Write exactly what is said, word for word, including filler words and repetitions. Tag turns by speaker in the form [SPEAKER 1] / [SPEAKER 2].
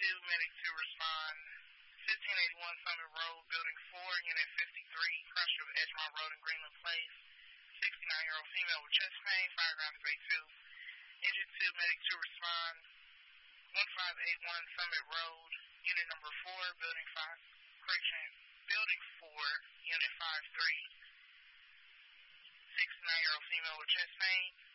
[SPEAKER 1] two, medic to respond. fifteen eighty-one Summit Road, Building four, Unit fifty-three, crushed of Edgemont Road in Greenland Place. sixty-nine-year-old female with chest pain, fireground is A two. Engine two, medic to respond. one five eight one Summit Road, Unit number four, Building five, correction, Building four, Unit five three. sixty-nine-year-old female with chest pain.